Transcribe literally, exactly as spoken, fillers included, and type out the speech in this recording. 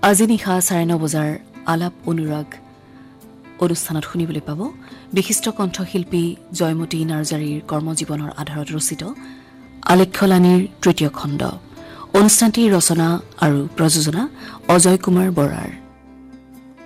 আজি নিশা চাৰে ন বজাৰ আলাপ অনুৰাগ অনুষ্ঠানত শুনিবলৈ পাব বিশিষ্ট কণ্ঠশিল্পী জয়মতী নাৰ্জাৰীৰ কৰ্মজীৱনৰ আধাৰত ৰচিত আলেখ্যলানীৰ তৃতীয় খণ্ড। অনুষ্ঠানটিৰ ৰচনা আৰু প্ৰযোজনা অজয় কুমাৰ বৰাৰ।